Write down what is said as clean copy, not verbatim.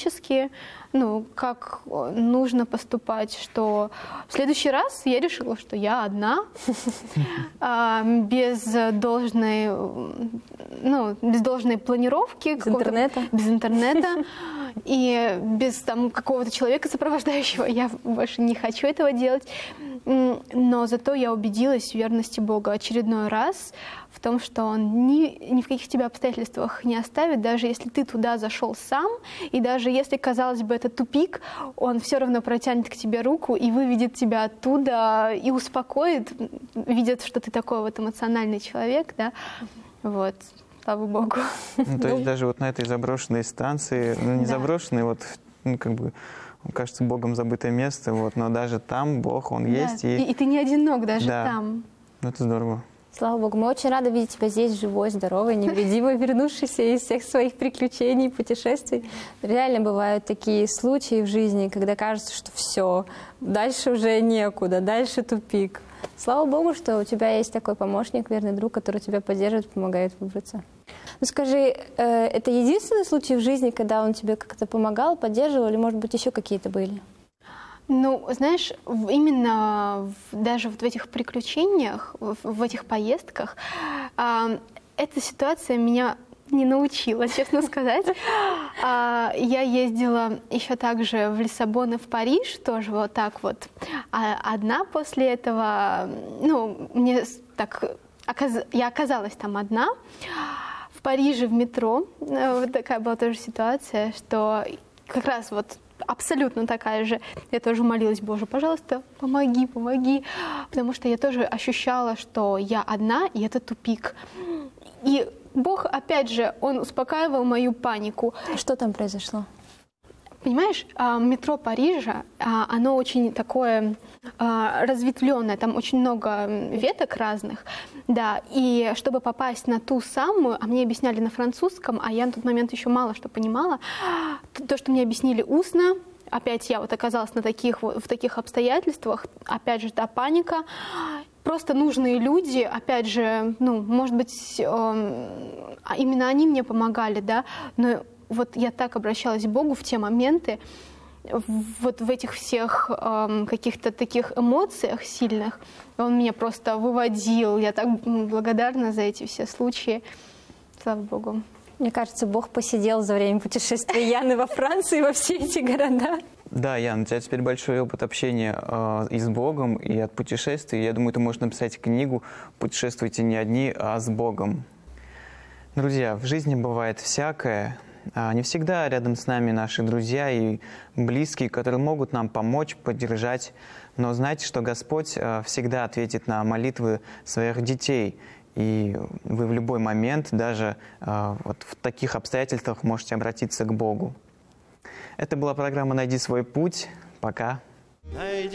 практически, как нужно поступать, что в следующий раз я решила, что я одна, без должной планировки, без интернета и без какого-то человека сопровождающего. Я больше не хочу этого делать. Но зато я убедилась в верности Бога очередной раз, в том, что Он ни в каких тебя обстоятельствах не оставит, даже если ты туда зашел сам, и даже если, казалось бы, это тупик, Он все равно протянет к тебе руку и выведет тебя оттуда, и успокоит, видит, что ты такой вот эмоциональный человек, да, вот. Слава Богу. То есть даже на этой заброшенной станции, не заброшенной, кажется, Богом забытое место, но даже там Бог, Он есть. И ты не одинок даже там. Это здорово. Слава Богу, мы очень рады видеть тебя здесь, живой, здоровой, невредимой, вернувшейся из всех своих приключений, путешествий. Реально бывают такие случаи в жизни, когда кажется, что все, дальше уже некуда, дальше тупик. Слава Богу, что у тебя есть такой помощник, верный друг, который тебя поддерживает, помогает выбраться. Скажи, это единственный случай в жизни, когда он тебе как-то помогал, поддерживал, или, может быть, еще какие-то были? Знаешь, именно даже в этих приключениях, в этих поездках, эта ситуация меня не научила, честно сказать. Я ездила еще также в Лиссабон и в Париж, тоже вот так вот. Одна после этого, я оказалась там одна. В Париже в метро, вот такая была тоже ситуация, что как раз абсолютно такая же. Я тоже молилась: Боже, пожалуйста, помоги, помоги. Потому что я тоже ощущала, что я одна, и это тупик. И Бог, опять же, Он успокаивал мою панику. Что там произошло? Понимаешь, метро Парижа, оно очень такое разветвленное, там очень много веток разных, да, и чтобы попасть на ту самую, мне объясняли на французском, а я на тот момент еще мало что понимала, то, что мне объяснили устно, опять я оказалась в таких обстоятельствах, опять же, та паника, просто нужные люди, опять же, может быть, именно они мне помогали, да, но я так обращалась к Богу в те моменты, в этих всех каких-то таких эмоциях сильных. Он меня просто выводил. Я так благодарна за эти все случаи. Слава Богу. Мне кажется, Бог посидел за время путешествия Яны во Франции, во все эти города. Да, Ян, у тебя теперь большой опыт общения и с Богом, и от путешествий. Я думаю, ты можешь написать книгу «Путешествуйте не одни, а с Богом». Друзья, в жизни бывает всякое. Не всегда рядом с нами наши друзья и близкие, которые могут нам помочь, поддержать. Но знайте, что Господь всегда ответит на молитвы своих детей. И вы в любой момент, даже в таких обстоятельствах, можете обратиться к Богу. Это была программа «Найди свой путь». Пока.